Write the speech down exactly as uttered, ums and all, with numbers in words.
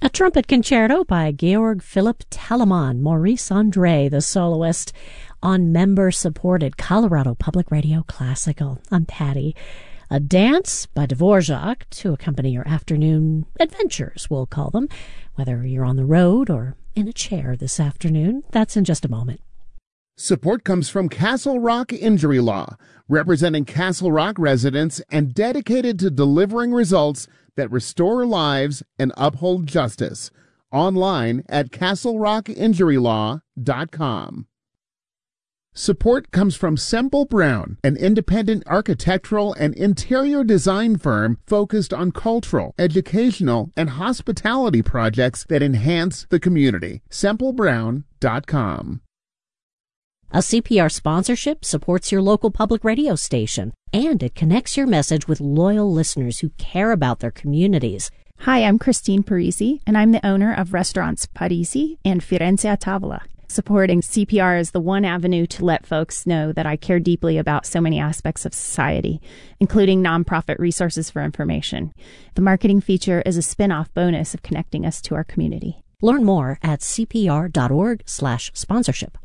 A trumpet concerto by Georg Philipp Telemann, Maurice Andre, the soloist, on member-supported Colorado Public Radio Classical. I'm Patty. A dance by Dvorak to accompany your afternoon adventures, we'll call them, whether you're on the road or in a chair this afternoon. That's in just a moment. Support comes from Castle Rock Injury Law, representing Castle Rock residents and dedicated to delivering results that restore lives and uphold justice. Online at castle rock injury law dot com. Support comes from Semple Brown, an independent architectural and interior design firm focused on cultural, educational, and hospitality projects that enhance the community. semple brown dot com. A C P R sponsorship supports your local public radio station, and it connects your message with loyal listeners who care about their communities. Hi, I'm Christine Parisi, and I'm the owner of restaurants Parisi and Firenze a Tavola. Supporting C P R is the one avenue to let folks know that I care deeply about so many aspects of society, including nonprofit resources for information. The marketing feature is a spin-off bonus of connecting us to our community. Learn more at c p r dot org slash sponsorship.